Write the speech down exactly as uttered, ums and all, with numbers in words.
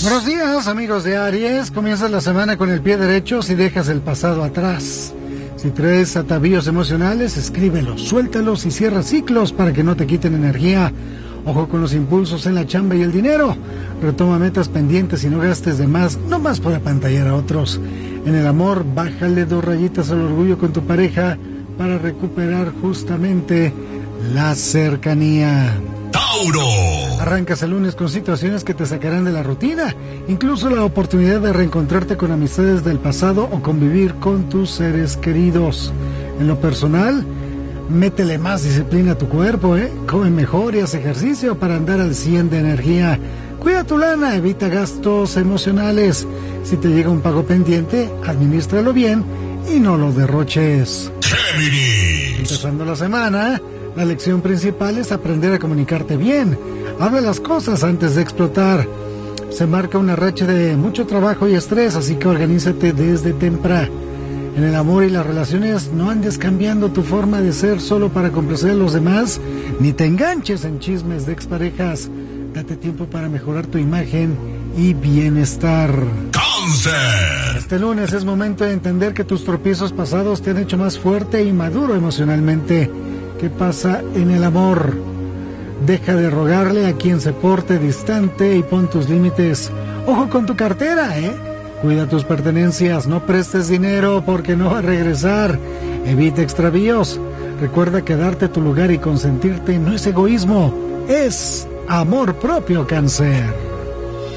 Buenos días, amigos de Aries. Comienzas la semana con el pie derecho si dejas el pasado atrás. Si traes atavíos emocionales, escríbelos, suéltalos y cierra ciclos para que no te quiten energía. Ojo con los impulsos en la chamba y el dinero. Retoma metas pendientes y no gastes de más, no más por apantallar a otros. En el amor, bájale dos rayitas al orgullo con tu pareja para recuperar justamente la cercanía. Tauro. Arrancas el lunes con situaciones que te sacarán de la rutina, incluso la oportunidad de reencontrarte con amistades del pasado o convivir con tus seres queridos. En lo personal, métele más disciplina a tu cuerpo, ¿eh? Come mejor y haz ejercicio para andar al cien de energía. Cuida tu lana, evita gastos emocionales. Si te llega un pago pendiente, adminístralo bien y no lo derroches. Géminis. Empezando la semana, la lección principal es aprender a comunicarte bien. Habla las cosas antes de explotar. Se marca una racha de mucho trabajo y estrés, así que organízate desde temprano. En el amor y las relaciones, no andes cambiando tu forma de ser solo para complacer a los demás, ni te enganches en chismes de exparejas. Date tiempo para mejorar tu imagen y bienestar. Cáncer. Este lunes es momento de entender que tus tropiezos pasados te han hecho más fuerte y maduro emocionalmente. ¿Qué pasa en el amor? Deja de rogarle a quien se porte distante y pon tus límites. Ojo con tu cartera, ¿eh? Cuida tus pertenencias, no prestes dinero porque no va a regresar. Evita extravíos. Recuerda que darte tu lugar y consentirte no es egoísmo, es amor propio, Cáncer.